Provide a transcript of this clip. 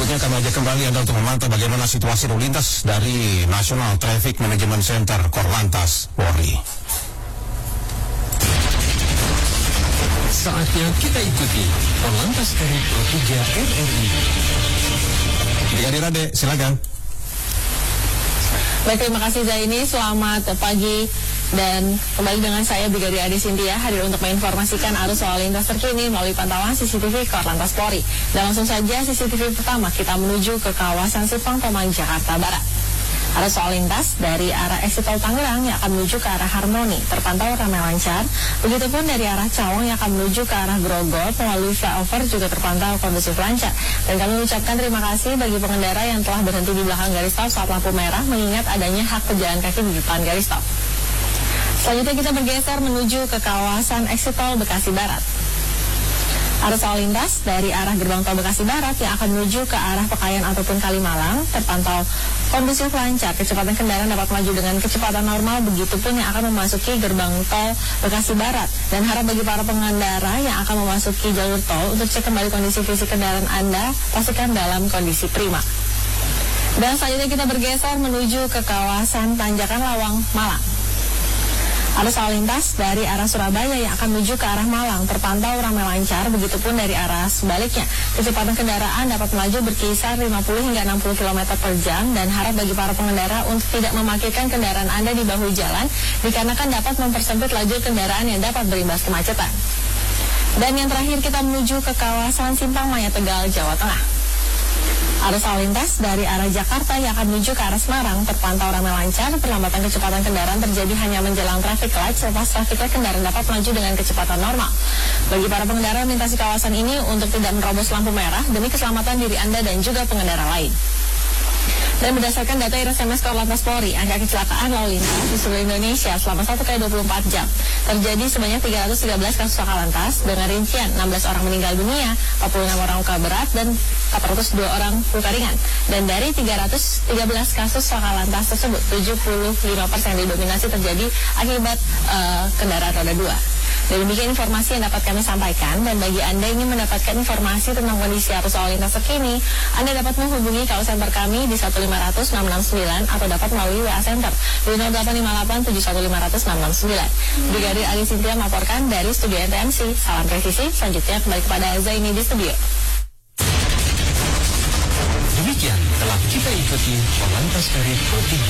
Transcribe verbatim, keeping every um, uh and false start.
Berikutnya kami ajak kembali Anda untuk memantau bagaimana situasi lalu lintas dari National Traffic Management Center Korlantas Polri. Saatnya kita ikuti Korlantas dari Pro tiga R R I. Brigadir Ade, silakan. Baik, terima kasih Zaini. Selamat pagi. Dan kembali dengan saya Brigadir Ade Sintia hadir untuk menginformasikan arus lalu lintas terkini melalui pantauan C C T V Korlantas Polri. Dan langsung saja C C T V pertama kita menuju ke kawasan Simpang Tomang, Jakarta Barat. Arus lalu lintas dari arah exit tol Tangerang yang akan menuju ke arah Harmoni terpantau ramai lancar. Begitupun dari arah Cawang yang akan menuju ke arah Grogol melalui flyover juga terpantau kondusif lancar. Dan kami mengucapkan terima kasih bagi pengendara yang telah berhenti di belakang garis stop saat lampu merah mengingat adanya hak pejalan kaki di depan garis stop. Selanjutnya kita bergeser menuju ke kawasan exit tol Bekasi Barat. Arus lalu lintas dari arah gerbang tol Bekasi Barat yang akan menuju ke arah Pekayon ataupun Kalimalang terpantau kondusif lancar. Kecepatan kendaraan dapat melaju dengan kecepatan normal, begitupun yang akan memasuki gerbang tol Bekasi Barat. Dan harap bagi para pengendara yang akan memasuki jalur tol untuk cek kembali kondisi fisik kendaraan Anda, pastikan dalam kondisi prima. Dan selanjutnya kita bergeser menuju ke kawasan Tanjakan Lawang, Malang. Arus lalu lintas dari arah Surabaya yang akan menuju ke arah Malang terpantau ramai lancar, begitupun dari arah sebaliknya. Kecepatan kendaraan dapat melaju berkisar lima puluh hingga enam puluh kilometer per jam dan harap bagi para pengendara untuk tidak memarkirkan kendaraan Anda di bahu jalan dikarenakan dapat mempersempit laju kendaraan yang dapat berimbas kemacetan. Dan yang terakhir kita menuju ke kawasan Simpang Maya, Tegal, Jawa Tengah. Arus lalu lintas dari arah Jakarta yang akan menuju ke arah Semarang terpantau ramai lancar. Perlambatan kecepatan kendaraan terjadi hanya menjelang traffic light. Selepas traffic light, kendaraan dapat melaju dengan kecepatan normal. Bagi para pengendara melintasi kawasan ini untuk tidak menerobos lampu merah demi keselamatan diri Anda dan juga pengendara lain. Dan berdasarkan data I R S M S Korlantas Polri, angka kecelakaan lalu lintas di seluruh Indonesia selama satu kali dua puluh empat jam terjadi sebanyak tiga ratus tiga belas kasus laka lantas dengan rincian enam belas orang meninggal dunia, empat puluh enam orang luka berat, dan empat ratus dua orang luka ringan. Dan dari tiga ratus tiga belas kasus laka lantas tersebut, tujuh puluh lima persen didominasi terjadi akibat uh, kendaraan roda dua. Dan demikian informasi yang dapat kami sampaikan. Dan bagi Anda yang ingin mendapatkan informasi tentang kondisi arus lalu lintas terkini, Anda dapat menghubungi call center kami di satu lima nol nol enam enam sembilan atau dapat melalui W A Center di nol delapan lima delapan tujuh satu lima nol nol enam enam sembilan. Brigadir Ade Sintia melaporkan dari studio N T M C. Salam presisi. Selanjutnya kembali kepada Zaini di studio. Demikian telah kita ikuti Korlantas dari Pro tiga